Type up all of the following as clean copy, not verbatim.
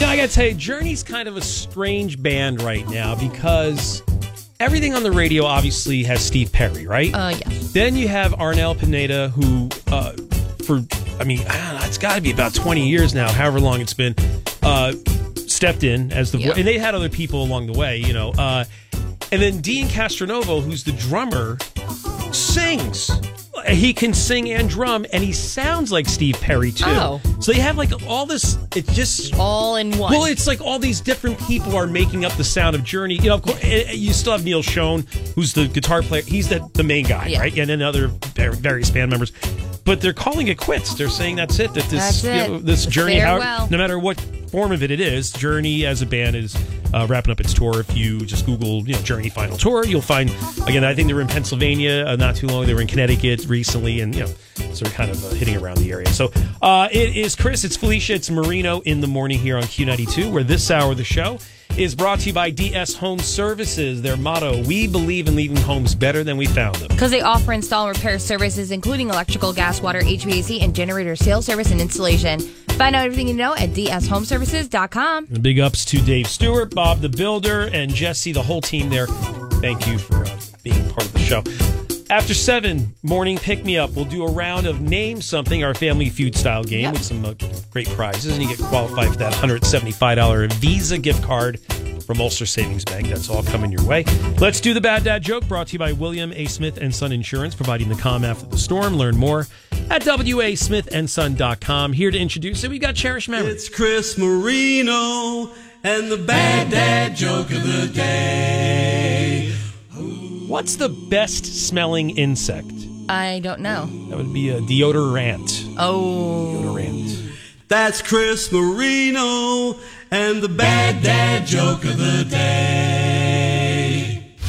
Yeah, I gotta tell you, Journey's kind of a strange band right now because everything on the radio obviously has Steve Perry, right? Yeah. Then you have Arnel Pineda, who, I don't know, it's got to be about 20 years now, however long it's been, stepped in as the voice. And they had other people along the way, you know. And then Dean Castronovo, who's the drummer, sings. He can sing and drum, and he sounds like Steve Perry, too. Oh. So you have, like, all this, it's just... all in one. Well, it's like all these different people are making up the sound of Journey. You know, of course, you still have Neil Schon, who's the guitar player. He's the main guy, right? And then other various band members. But they're calling it quits. They're saying that's it. That this Journey, no matter what form of it is, Journey as a band is wrapping up its tour. If you just Google, Journey Final Tour, you'll find, again, I think they were in Pennsylvania not too long. They were in Connecticut recently, and, so they're kind of hitting around the area. So it is Chris, it's Felicia, it's Marino in the morning here on Q92, where this hour of the show is brought to you by DS Home Services. Their motto, we believe in leaving homes better than we found them. Because they offer install and repair services, including electrical, gas, water, HVAC, and generator sales, service, and installation. Find out everything you know at dshomeservices.com. And big ups to Dave Stewart, Bob the Builder, and Jesse, the whole team there. Thank you for being part of the show. After 7, morning pick-me-up. We'll do a round of Name Something, our Family Feud-style game with some great prizes. And you get qualified for that $175 Visa gift card from Ulster Savings Bank. That's all coming your way. Let's do the Bad Dad Joke, brought to you by William A. Smith & Son Insurance, providing the calm after the storm. Learn more at wasmithandson.com. Here to introduce it, we got Cherished Memories. It's Chris Marino and the Bad Dad Joke of the Day. What's the best smelling insect? I don't know. That would be a deodorant. Oh. Deodorant. That's Chris Marino and the Bad Dad Joke of the Day.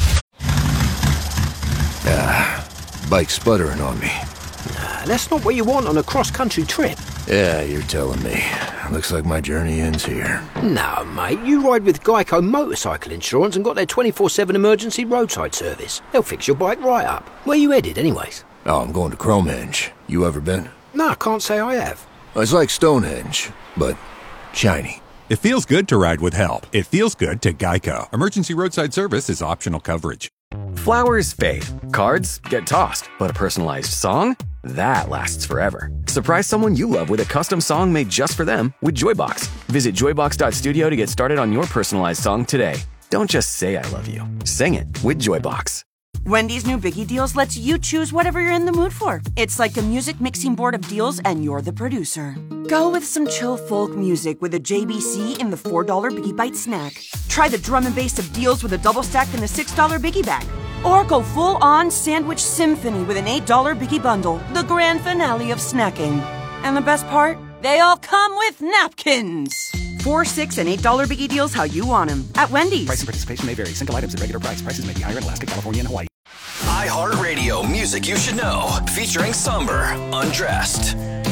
Bike sputtering on me. That's not what you want on a cross-country trip. Yeah, you're telling me. Looks like my journey ends here. No, mate, you ride with Geico Motorcycle Insurance and got their 24/7 emergency roadside service. They'll fix your bike right up. Where you headed, anyways? Oh, I'm going to Cromhenge. You ever been? No, I can't say I have. It's like Stonehenge, but shiny. It feels good to ride with help. It feels good to Geico. Emergency roadside service is optional coverage. Flowers fade, cards get tossed, but a personalized song? That lasts forever. Surprise someone you love with a custom song made just for them with Joybox. Visit joybox.studio to get started on your personalized song today. Don't just say I love you. Sing it with Joybox. Wendy's new Biggie Deals lets you choose whatever you're in the mood for. It's like a music mixing board of deals, and you're the producer. Go with some chill folk music with a JBC in the $4 Biggie Bite snack. Try the drum and bass of deals with a double stack in the $6 Biggie Bag. Or go full-on sandwich symphony with an $8 Biggie Bundle, the grand finale of snacking. And the best part? They all come with napkins. $4, $6, and $8 Biggie Deals how you want them at Wendy's. Price and participation may vary. Single items at regular price. Prices may be higher in Alaska, California, and Hawaii. iHeartRadio music you should know, featuring Somber, Undressed.